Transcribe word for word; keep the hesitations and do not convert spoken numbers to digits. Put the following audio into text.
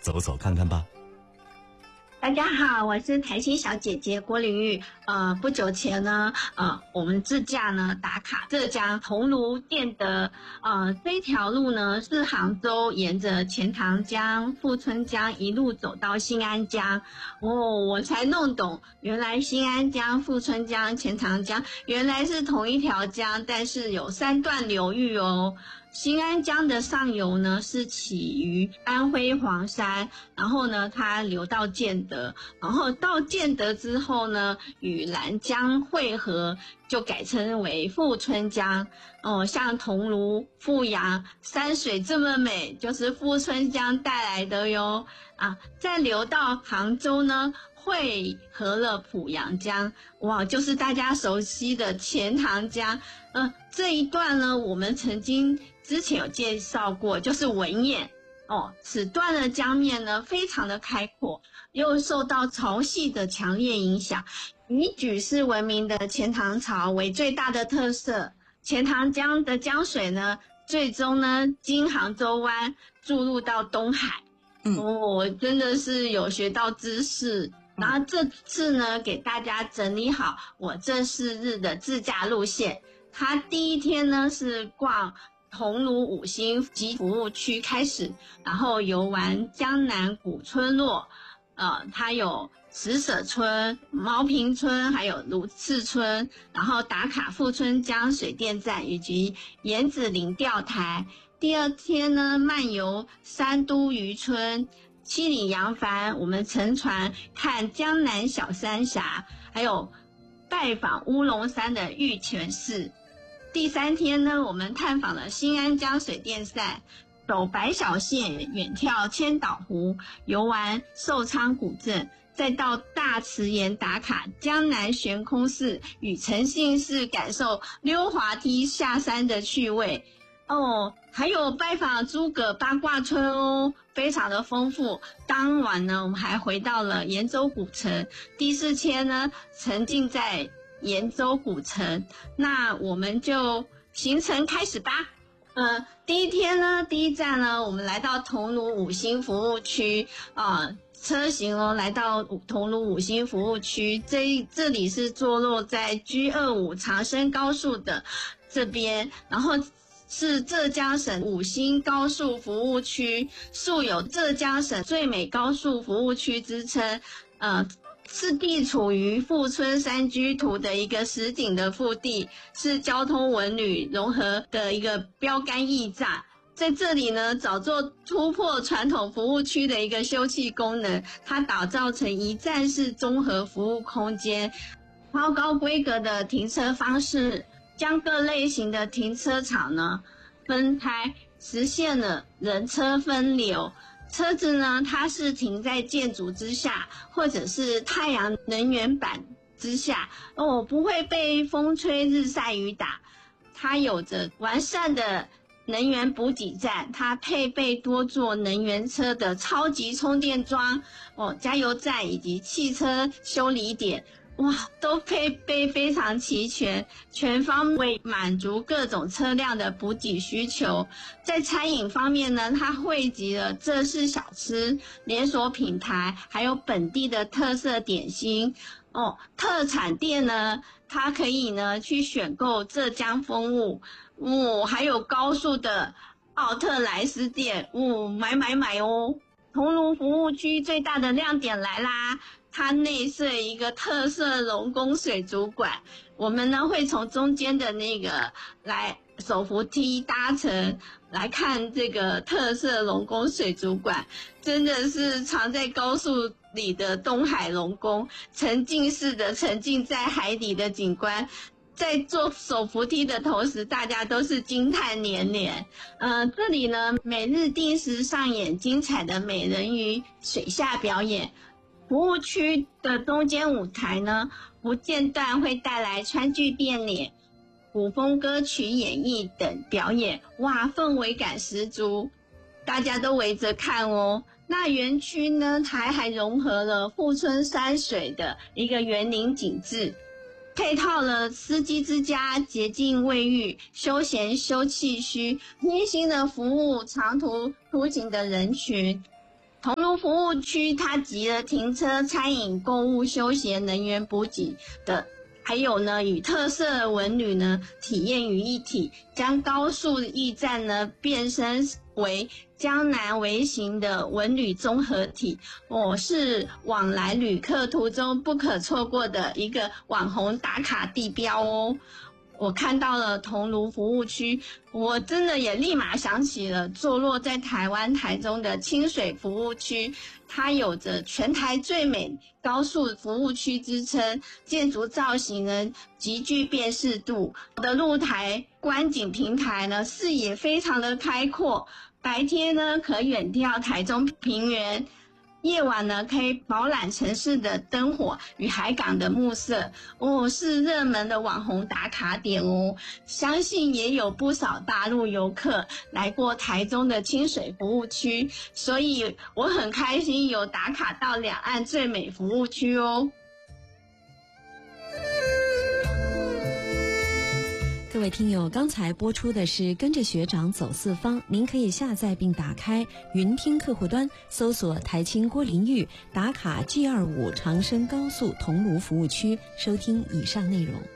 走走看看吧。 大家好，我是台新小姐姐郭玲玉。呃，不久前呢，呃，我们自驾呢打卡浙江桐庐建德。呃，这一条路呢是杭州沿着钱塘江、富春江一路走到新安江。哦，我才弄懂，原来新安江、富春江、钱塘江原来是同一条江，但是有三段流域哦。新安江的上游呢是起于安徽黄山，然后呢它流到建德，然后到建德之后呢与兰江汇合，就改称为富春江。哦，像桐庐、富阳山水这么美，就是富春江带来的哟。啊，再流到杭州呢，汇合了濮阳江，哇，就是大家熟悉的钱塘江。呃，这一段呢，我们曾经之前有介绍过，就是文偃哦，此段的江面呢非常的开阔，又受到潮汐的强烈影响，以举世闻名的钱塘潮为最大的特色。钱塘江的江水呢，最终呢经杭州湾注入到东海。嗯，哦，真的是有学到知识。然后这次呢，给大家整理好我这四日的自驾路线。它第一天呢是逛桐庐五星级服务区开始，然后游玩江南古村落，呃，它有石舍村、茅坪村，还有卢次村，然后打卡富春江水电站以及盐子林钓台。第二天呢，漫游三都渔村、七里扬帆，我们乘船看江南小三峡，还有拜访乌龙山的玉泉寺。第三天呢，我们探访了新安江水电站，走白小线远眺千岛湖，游玩寿昌古镇，再到大慈岩打卡江南悬空寺与诚信寺，感受溜滑梯下山的趣味哦。还有拜访诸葛八卦村哦，非常的丰富。当晚呢，我们还回到了延州古城。第四天呢，沉浸在延州古城。那我们就行程开始吧。呃，第一天呢，第一站呢，我们来到桐庐五星服务区啊、呃，车行哦，来到桐庐五星服务区。这这里是坐落在 G 二十五 长深高速的这边，然后是浙江省五星高速服务区，素有浙江省最美高速服务区之称。呃，是地处于富春山居图的一个实景的腹地，是交通文旅融合的一个标杆驿站。在这里呢，早做突破传统服务区的一个休憩功能，它打造成一站式综合服务空间，超高规格的停车方式，将各类型的停车场呢分开，实现了人车分流。车子呢，它是停在建筑之下，或者是太阳能源板之下，哦，不会被风吹日晒雨打。它有着完善的能源补给站，它配备多座能源车的超级充电桩，哦，加油站以及汽车修理点。哇，都配备非常齐全，全方位满足各种车辆的补给需求。在餐饮方面呢，它汇集了浙式小吃、连锁品牌，还有本地的特色点心。哦，特产店呢，它可以呢去选购浙江风物，哦，还有高速的奥特莱斯店，哦，买买买哦。桐庐服务区最大的亮点来啦！它内设一个特色龙宫水族馆，我们呢会从中间的那个来手扶梯搭乘来看这个特色龙宫水族馆，真的是藏在高速里的东海龙宫，沉浸式的沉浸在海底的景观。在坐手扶梯的同时，大家都是惊叹连连。呃，这里呢每日定时上演精彩的美人鱼水下表演。服务区的中间舞台呢，不间断会带来川剧变脸、古风歌曲演绎等表演，哇，氛围感十足，大家都围着看哦。那园区呢，它还融合了富春山水的一个园林景致，配套了司机之家、洁净卫浴、休闲休憩区，贴心的服务长途出行的人群。桐庐服服务区它集了停车、餐饮、购物、休闲、能源补给的，还有呢与特色文旅呢体验于一体，将高速驿站呢变身为江南微型的文旅综合体，我是往来旅客途中不可错过的一个网红打卡地标哦。我看到了桐庐服务区，我真的也立马想起了坐落在台湾台中的清水服务区，它有着全台最美高速服务区之称，建筑造型呢极具辨识度，我的露台观景平台呢视野非常的开阔，白天呢可远眺台中平原，夜晚呢可以饱览城市的灯火与海港的暮色，哦，是热门的网红打卡点哦。相信也有不少大陆游客来过台中的清水服务区，所以我很开心有打卡到两岸最美服务区哦。 各位听友，刚才播出的是跟着学长走四方，您可以下载并打开云听客户端，搜索台清郭林玉打卡 G 二十五长深高速桐庐服务区，收听以上内容。